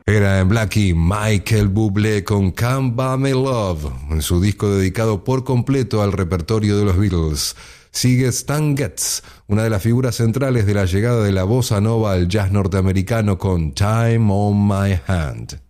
Era en Blackie Michael Bublé con Can't Buy Me Love, en su disco dedicado por completo al repertorio de los Beatles. Sigue Stan Getz, una de las figuras centrales de la llegada de la bossa nova al jazz norteamericano con Time on My Hand.